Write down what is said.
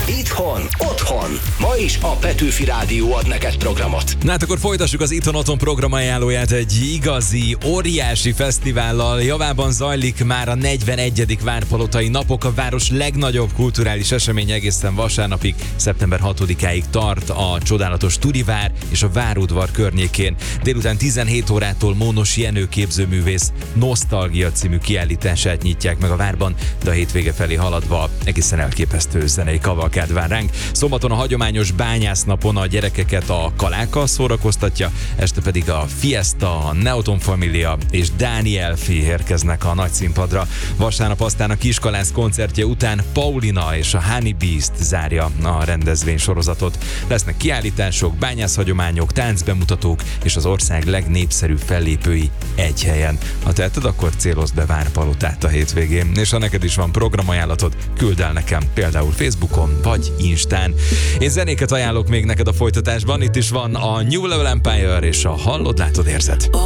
Itthon, otthon. Ma is a Petőfi Rádió ad neked programot. Na hát akkor folytassuk az Itthon Otthon program ajánlóját egy igazi, óriási fesztivállal. Javában zajlik már a 41. Várpalotai napok, a város legnagyobb kulturális esemény egészen vasárnapig, szeptember 6-áig tart a csodálatos Turivár és a Várudvar környékén. Délután 17 órától Mónos Jenő képzőművész Nosztalgia című kiállítását nyitják meg a várban, de a hétvége felé haladva egészen elképesztő zenei kavalkád vár ránk. Szombaton a hagyományos bányásznapon a gyerekeket a kalákkal szórakoztatja, este pedig a Fiesta, a Neoton Familia és Dániel Fi érkeznek a nagy színpadra. Vasárnap aztán a Kiskalász koncertje után Paulina és a Honey Beast zárja a rendezvény sorozatot. Lesznek kiállítások, bányászhagyományok, táncbemutatók és az ország legnépszerűbb fellépői egy helyen. Ha teheted, akkor célozd be Várpalotát a hétvégén. És ha neked is van programajánlatod, küld el nekem például Facebookon vagy Instán. Én zenéket ajánlok még neked a folytatásban. Itt is van a New Level Empire és a Hallod, látod, érzed.